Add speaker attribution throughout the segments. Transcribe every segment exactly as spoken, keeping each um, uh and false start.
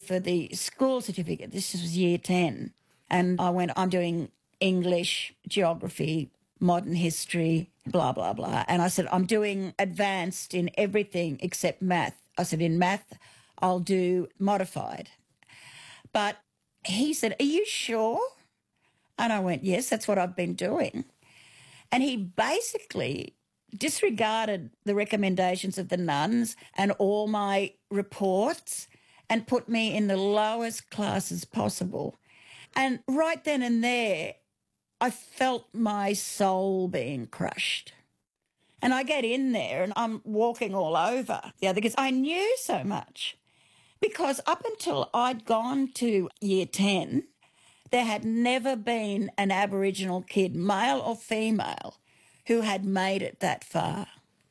Speaker 1: for the school certificate. This was year ten. And I went, I'm doing English, geography, modern history, blah, blah, blah. And I said, I'm doing advanced in everything except math. I said, in math, I'll do modified. But he said, are you sure? And I went, yes, that's what I've been doing. And he basically disregarded the recommendations of the nuns and all my reports and put me in the lowest classes possible. And right then and there, I felt my soul being crushed. And I get in there and I'm walking all over the other kids. I knew so much because up until I'd gone to year ten, there had never been an Aboriginal kid, male or female, who had made it that far.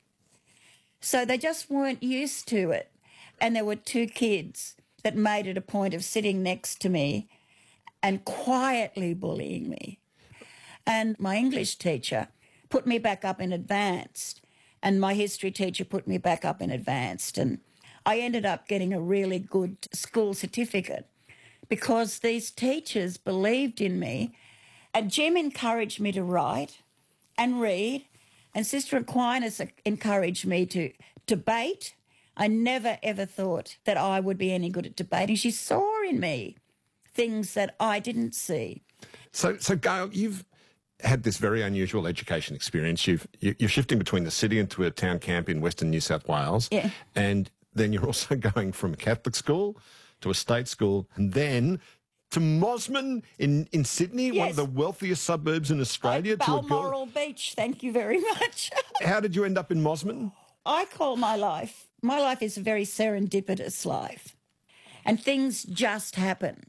Speaker 1: So they just weren't used to it. And there were two kids that made it a point of sitting next to me and quietly bullying me. And my English teacher put me back up in advanced, and my history teacher put me back up in advanced. And I ended up getting a really good school certificate because these teachers believed in me. And Jim encouraged me to write and read, and Sister Aquinas encouraged me to debate. I never, ever thought that I would be any good at debating. She saw in me things that I didn't see.
Speaker 2: So, so Gail, you've had this very unusual education experience. You've, you're shifting between the city and to a town camp in Western New South Wales.
Speaker 1: Yeah.
Speaker 2: And then you're also going from a Catholic school to a state school and then to Mosman in, in Sydney,
Speaker 1: Yes.
Speaker 2: one of the wealthiest suburbs in Australia.
Speaker 1: Oh,
Speaker 2: to a girl.
Speaker 1: Balmoral Beach, thank you very much.
Speaker 2: How did you end up in Mosman?
Speaker 1: I call my life, my life is a very serendipitous life. And things just happen.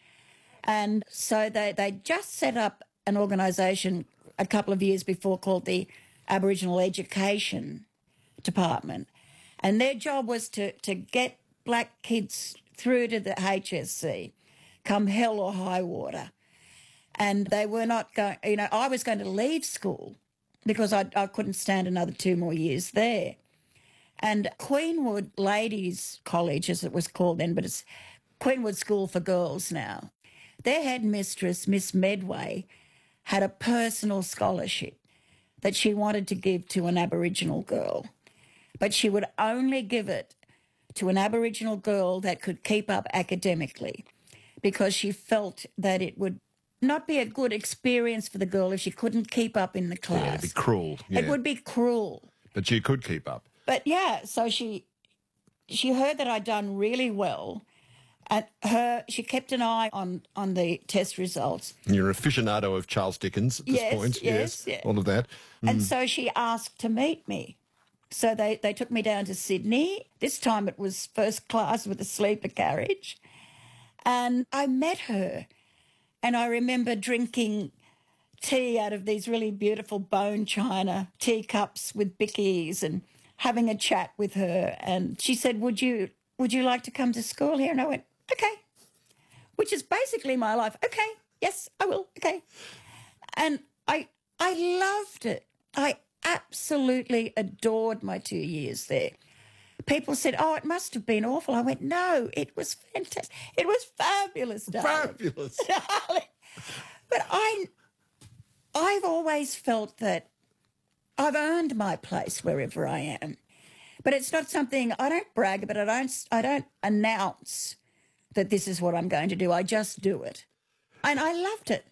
Speaker 1: And so they, they just set up an organisation a couple of years before called the Aboriginal Education Department. And their job was to, to get black kids through to the H S C, come hell or high water. And they were not going, you know, I was going to leave school because I, I couldn't stand another two more years there. And Queenwood Ladies College, as it was called then, but it's Queenwood School for Girls now. Their headmistress, Miss Medway, had a personal scholarship that she wanted to give to an Aboriginal girl. But she would only give it to an Aboriginal girl that could keep up academically because she felt that it would not be a good experience for the girl if she couldn't keep up in the class.
Speaker 2: Yeah, it'd be cruel. Yeah.
Speaker 1: It would be cruel.
Speaker 2: But you could keep up.
Speaker 1: But, yeah, so she she heard that I'd done really well. And her, she kept an eye on, on the test results.
Speaker 2: And you're an aficionado of Charles Dickens at this
Speaker 1: Yes,
Speaker 2: point.
Speaker 1: yes, yeah.
Speaker 2: All of that.
Speaker 1: And so she asked to meet me. So they, they took me down to Sydney. This time it was first class with a sleeper carriage. And I met her. And I remember drinking tea out of these really beautiful bone china teacups with bickies and having a chat with her. And she said, would you would you like to come to school here? And I went, okay. Which is basically my life. Okay, yes, I will, okay. And I I loved it. I absolutely adored my two years there. People said, oh, it must have been awful. I went, no, it was fantastic. It was fabulous, darling.
Speaker 2: Fabulous.
Speaker 1: Darling. But I, I've always felt that I've earned my place wherever I am. But it's not something, I don't brag about it. I don't, I don't announce that this is what I'm going to do. I just do it. And I loved it.